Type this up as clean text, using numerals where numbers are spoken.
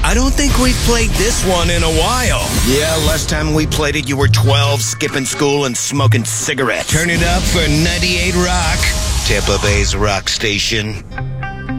I don't think we've played this one in a while. Yeah, last time we played it, you were 12, skipping school and smoking cigarettes. Turn it up for 98 Rock. Tampa Bay's rock station.